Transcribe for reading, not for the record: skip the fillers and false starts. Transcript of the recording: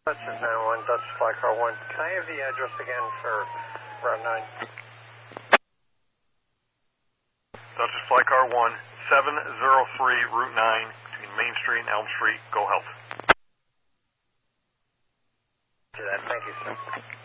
Dutchess 911, Dutchess Fly Car 1. Can I have the address again for Route 9? Dutchess Fly Car 1, 703 Route 9, between Main Street and Elm Street. Go Health. Thank you, sir.